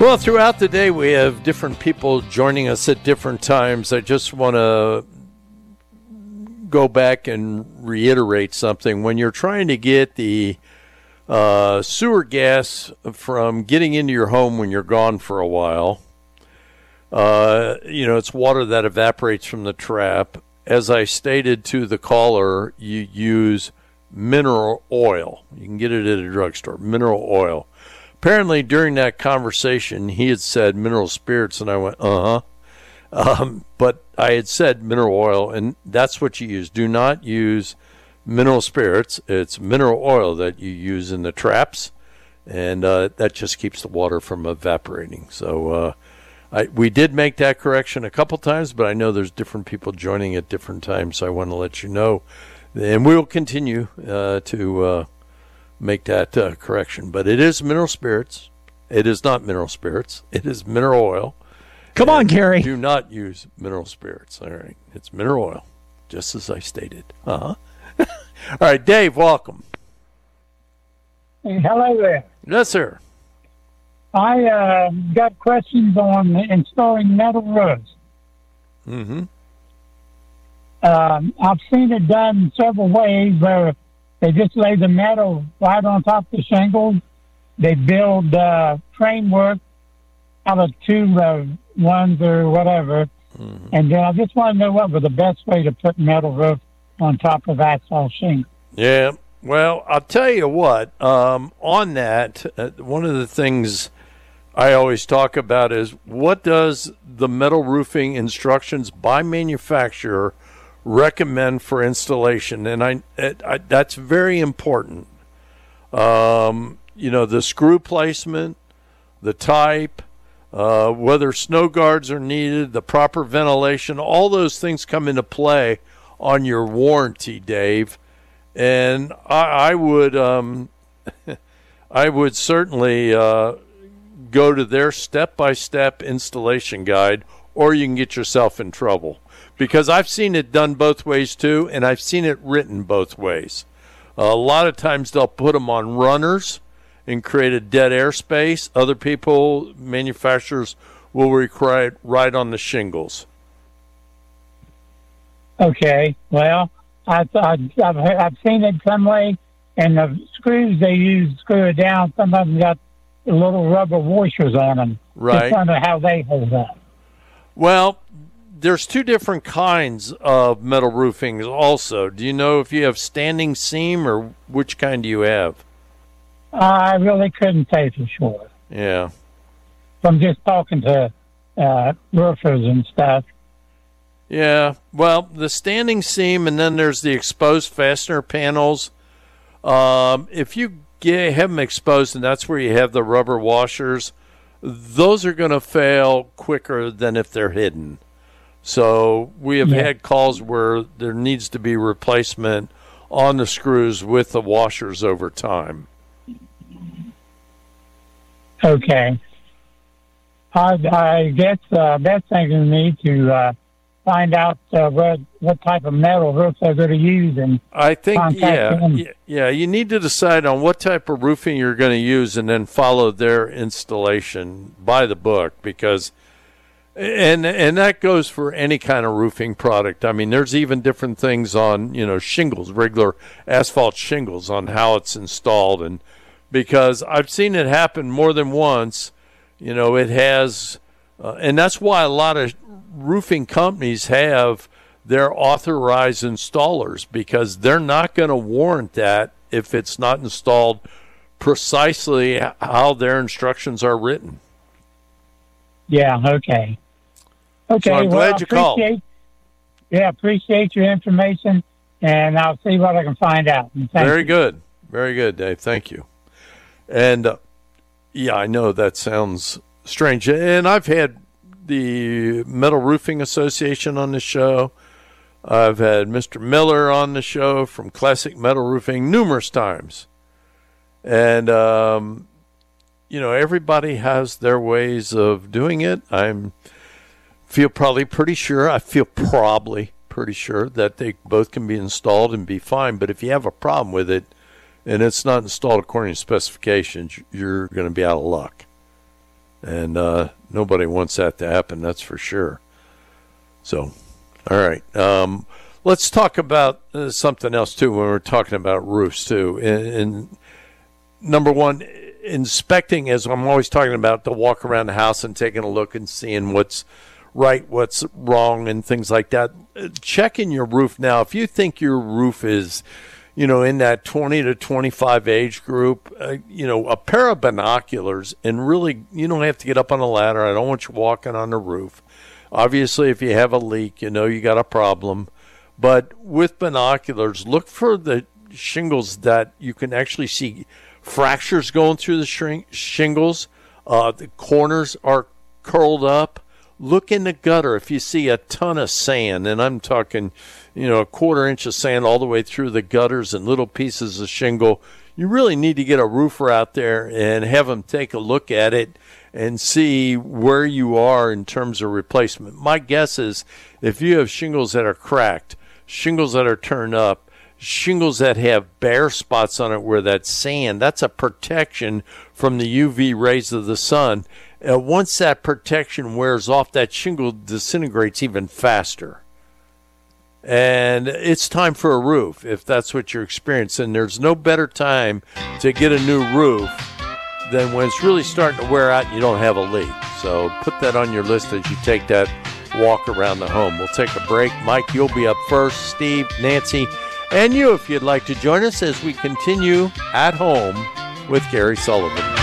Well, throughout the day, we have different people joining us at different times. I just want to go back and reiterate something. When you're trying to get the sewer gas from getting into your home when you're gone for a while, it's water that evaporates from the trap. As I stated to the caller, you use mineral oil. You can get it at a drugstore, mineral oil. Apparently, during that conversation, he had said mineral spirits, and I went, but I had said mineral oil, and that's what you use. Do not use mineral spirits. It's mineral oil that you use in the traps, and that just keeps the water from evaporating. So we did make that correction a couple times, but I know there's different people joining at different times, so I want to let you know. And we will continue to make that correction. But it is mineral spirits. It is not mineral spirits. It is mineral oil. Come on, Gary. Do not use mineral spirits. All right. It's mineral oil, just as I stated. All right, Dave, welcome. Hey, hello there. Yes, sir. I got questions on installing metal roofs. Mm-hmm. I've seen it done several ways where they just lay the metal right on top of the shingles. They build framework out of two ones or whatever. Mm-hmm. And then I just want to know what was the best way to put metal roof on top of asphalt shingle. Yeah, well, I'll tell you what. On that, one of the things I always talk about is what does the metal roofing instructions by manufacturer recommend for installation, and I that's very important. The screw placement, the type, whether snow guards are needed, the proper ventilation, all those things come into play on your warranty, Dave. And I would I would certainly go to their step-by-step installation guide, or you can get yourself in trouble. Because I've seen it done both ways, too, and I've seen it written both ways. A lot of times they'll put them on runners and create a dead air space. Other people, manufacturers, will require it right on the shingles. Okay, well, I've seen it some way, and the screws they use to screw it down, some of them got little rubber washers on them. Right. Just wonder how they hold up. Well, there's two different kinds of metal roofing also. Do you know if you have standing seam or which kind do you have? I really couldn't say for sure. Yeah. From just talking to roofers and stuff. Yeah. Well, the standing seam, and then there's the exposed fastener panels. If you have them exposed, and that's where you have the rubber washers, those are going to fail quicker than if they're hidden. So we have had calls where there needs to be replacement on the screws with the washers over time. Okay. I guess best thing to me to find out what type of metal roof they're going to use, and I think you need to decide on what type of roofing you're going to use, and then follow their installation by the book, because and that goes for any kind of roofing product. I mean, there's even different things on shingles, regular asphalt shingles, on how it's installed, and because I've seen it happen more than once. It has, and that's why a lot of roofing companies have their authorized installers, because they're not going to warrant that if it's not installed precisely how their instructions are written. Yeah, okay. Okay, so I'm glad you called. Yeah, appreciate your information, and I'll see what I can find out. Very good. Very good, Dave. Thank you. And, I know that sounds strange. And I've had the Metal Roofing Association on the show. I've had Mr. Miller on the show from Classic Metal Roofing numerous times. And, everybody has their ways of doing it. I feel probably pretty sure that they both can be installed and be fine. But if you have a problem with it and it's not installed according to specifications, you're going to be out of luck. And nobody wants that to happen, that's for sure. So, all right. Let's talk about something else, too, when we're talking about roofs, too. And number one, inspecting, as I'm always talking about, to walk around the house and taking a look and seeing what's right, what's wrong, and things like that. Checking your roof now. If you think your roof is, in that 20 to 25 age group, a pair of binoculars, and really, you don't have to get up on a ladder. I don't want you walking on the roof. Obviously, if you have a leak, you got a problem. But with binoculars, look for the shingles that you can actually see fractures going through the shingles. The corners are curled up. Look in the gutter if you see a ton of sand, and I'm talking, a quarter inch of sand all the way through the gutters and little pieces of shingle. You really need to get a roofer out there and have them take a look at it and see where you are in terms of replacement. My guess is if you have shingles that are cracked, shingles that are turned up, shingles that have bare spots on it where that's sand, that's a protection from the UV rays of the sun. Once that protection wears off, that shingle disintegrates even faster. And it's time for a roof if that's what you're experiencing. There's no better time to get a new roof than when it's really starting to wear out and you don't have a leak. So put that on your list as you take that walk around the home. We'll take a break. Mike, you'll be up first. Steve, Nancy, and you if you'd like to join us as we continue at home with Gary Sullivan.